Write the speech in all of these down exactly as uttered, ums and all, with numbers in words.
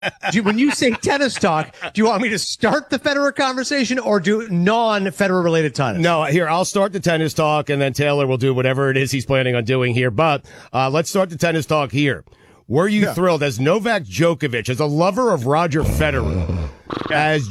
Do you, when you say tennis talk, do you want me to start the Federer conversation or do non-Federer related tennis? No, here, I'll start the tennis talk, and then Taylor will do whatever it is he's planning on doing here. But uh, let's start the tennis talk here. Were you yeah. thrilled as Novak Djokovic, as a lover of Roger Federer, as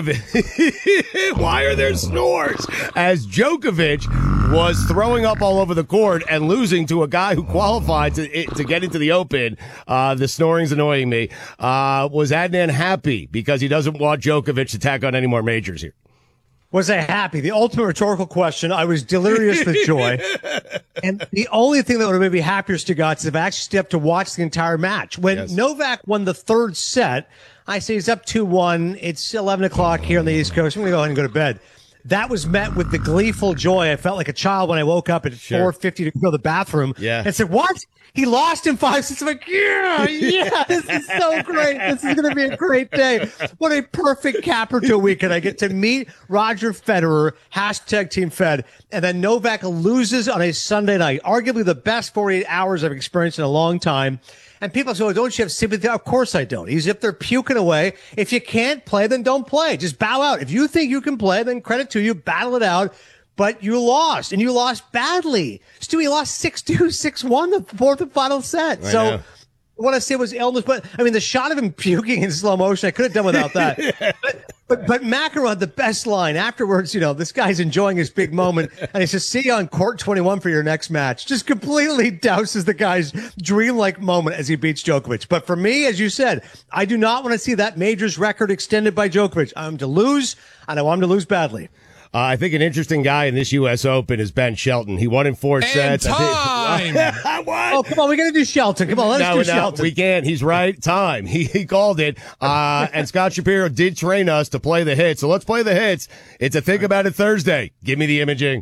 Djokovic, why are there snores? As Djokovic was throwing up all over the court and losing to a guy who qualified to to get into the Open, uh, the snoring's annoying me, uh, was Adnan happy because he doesn't want Djokovic to tack on any more majors here? Was I happy? The ultimate rhetorical question. I was delirious with joy. And the only thing that would have made me happier to God is if I actually stepped to watch the entire match. When yes. Novak won the third set, I say he's up two one. It's eleven o'clock here on the East Coast. I'm going to go ahead and go to bed. That was met with the gleeful joy. I felt like a child when I woke up at sure. four fifty to go to the bathroom. Yeah. And said, what? He lost in five sets. I'm like, yeah, yeah, this is so great. This is going to be a great day. What a perfect capper to a weekend. I get to meet Roger Federer, hashtag Team Fed, and then Novak loses on a Sunday night. Arguably the best forty-eight hours I've experienced in a long time. And people say, oh, don't you have sympathy? Of course I don't. He's if they're puking away. If you can't play, then don't play. Just bow out. If you think you can play, then credit to you. Battle it out. But you lost, and you lost badly. Stewie lost six two, six one, the fourth and final set. I so know. What I say was illness, but I mean, the shot of him puking in slow motion, I could have done without that. but, but, but McEnroe had the best line afterwards. You know, this guy's enjoying his big moment, and he says, see you on court twenty-one for your next match. Just completely douses the guy's dreamlike moment as he beats Djokovic. But for me, as you said, I do not want to see that majors record extended by Djokovic. I'm to lose, and I want him to lose badly. Uh, I think an interesting guy in this U S Open is Ben Shelton. He won in four and sets. Time. I think, what? Oh, come on. We got to do Shelton. Come on. Let's no, do no, Shelton. We can't. He's right. Time. He, he called it. Uh, and Scott Shapiro did train us to play the hits. So let's play the hits. It's a Think About It Thursday. Give me the imaging.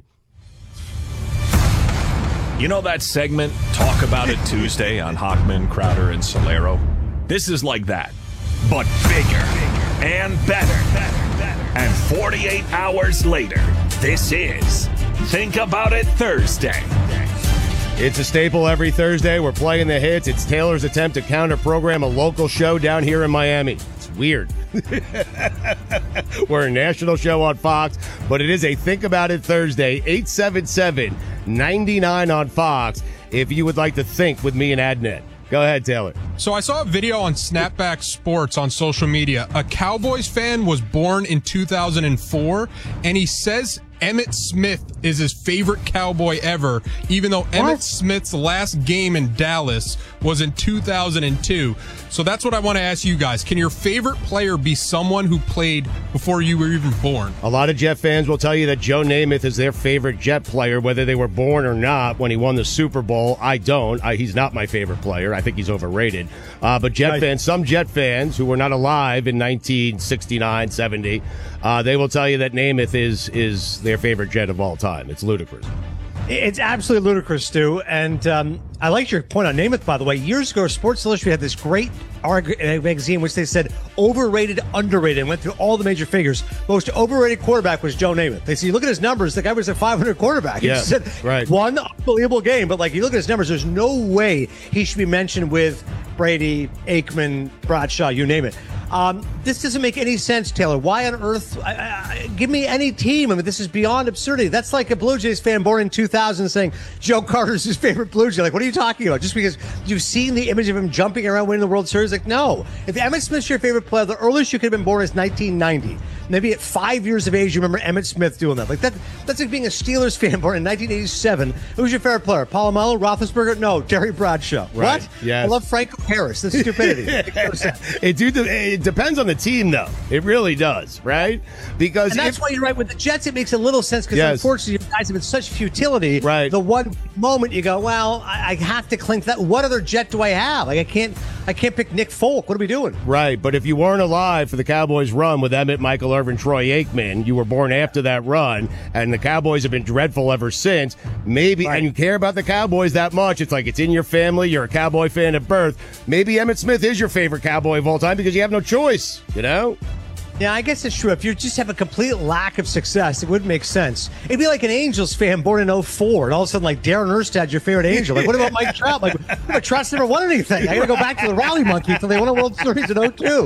You know that segment, Talk About It Tuesday on Hochman, Crowder, and Solero? This is like that, but bigger and better. better. And forty-eight hours later, this is Think About It Thursday. It's a staple every Thursday. We're playing the hits. It's Taylor's attempt to counter-program a local show down here in Miami. It's weird. We're a national show on Fox, but it is a Think About It Thursday, eight seven seven, nine nine on Fox, if you would like to think with me and Adnet. Go ahead, Taylor. So I saw a video on Snapback Sports on social media. A Cowboys fan was born in two thousand four, and he says Emmitt Smith is his favorite Cowboy ever, even though what? Emmitt Smith's last game in Dallas was in two thousand two. So that's what I want to ask you guys. Can your favorite player be someone who played before you were even born? A lot of Jet fans will tell you that Joe Namath is their favorite Jet player, whether they were born or not, when he won the Super Bowl. I don't. I, he's not my favorite player. I think he's overrated. Uh, but Jet I, fans, some Jet fans who were not alive in nineteen sixty-nine, seventy, uh, they will tell you that Namath is is their favorite Jet of all time. It's ludicrous. It's absolutely ludicrous, Stu. And um, I like your point on Namath, by the way. Years ago, Sports Illustrated had this great arg- magazine in which they said overrated, underrated, and went through all the major figures. Most overrated quarterback was Joe Namath. They said, you look at his numbers, the guy was a five hundred quarterback. He yeah, said, right. One unbelievable game, but like you look at his numbers, there's no way he should be mentioned with Brady, Aikman, Bradshaw, you name it. Um, this doesn't make any sense, Taylor. Why on earth? I, I, give me any team. I mean, this is beyond absurdity. That's like a Blue Jays fan born in two thousand saying Joe Carter's his favorite Blue Jay. Like, what are you talking about? Just because you've seen the image of him jumping around winning the World Series? Like, no. If Emmitt Smith's your favorite player, the earliest you could have been born is nineteen ninety. Maybe at five years of age, you remember Emmitt Smith doing that. Like that. That's like being a Steelers fan born in nineteen eighty-seven. Who's your favorite player? Polamalu, Roethlisberger? No, Terry Bradshaw. Right. What? Yes. I love Franco Harris. This is stupidity. it, do, it depends on the team, though. It really does, right? Because and that's if, why you're right. With the Jets, it makes a little sense because, yes. unfortunately, you guys have been such futility. Right. The one moment you go, well, I, I have to cling to that. What other Jet do I have? Like, I can't, I can't pick Nick Folk. What are we doing? Right. But if you weren't alive for the Cowboys' run with Emmett, Michael Irvin, Troy Aikman, you were born after that run, and the Cowboys have been dreadful ever since. Maybe, right. and you care about the Cowboys that much. It's like it's in your family. You're a Cowboy fan at birth. Maybe Emmitt Smith is your favorite Cowboy of all time because you have no choice. You know. Yeah, I guess it's true. If you just have a complete lack of success, it would make sense. It'd be like an Angels fan born in oh four, and all of a sudden, like, Darren Erstad's your favorite Angel. Like, what about Mike Trout? Like, Trout's never won anything. I got to go back to the Rally Monkeys until they won a World Series in oh two.